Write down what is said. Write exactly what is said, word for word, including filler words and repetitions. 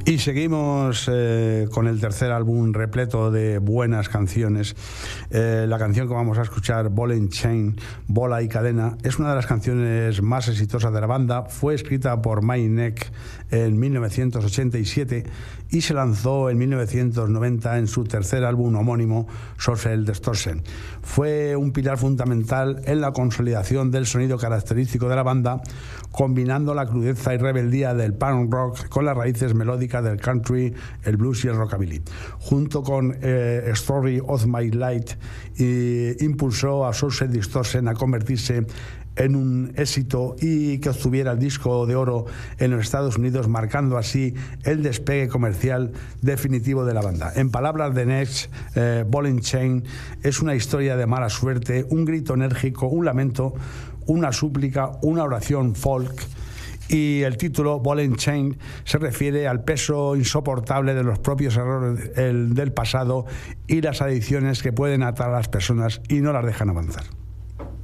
Y seguimos eh, con el tercer álbum repleto de buenas canciones. Eh, la canción que vamos a escuchar, Ball and Chain, Bola y Cadena, es una de las canciones más exitosas de la banda. Fue escrita por Mike Neck en mil novecientos ochenta y siete y se lanzó en mil novecientos noventa en su tercer álbum homónimo, Social Distortion. Fue un pilar fundamental en la consolidación del sonido característico de la banda, combinando la crudeza y rebeldía del punk rock con las raíces melódicas del country, el blues y el rockabilly. Junto con eh, Story of My Life, eh, impulsó a Social Distortion a convertirse en un éxito y que obtuviera el disco de oro en los Estados Unidos, marcando así el despegue comercial definitivo de la banda. En palabras de Next, eh, Ball and Chain es una historia de mala suerte, un grito enérgico, un lamento, una súplica, una oración folk. Y el título, Ball and Chain, se refiere al peso insoportable de los propios errores el, del pasado y las adicciones que pueden atar a las personas y no las dejan avanzar.